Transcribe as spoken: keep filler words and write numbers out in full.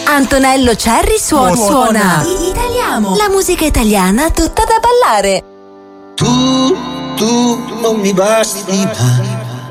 Antonello Cerri suona, suona. Italiamo. La musica italiana tutta da ballare. Tu, tu non mi basti mai.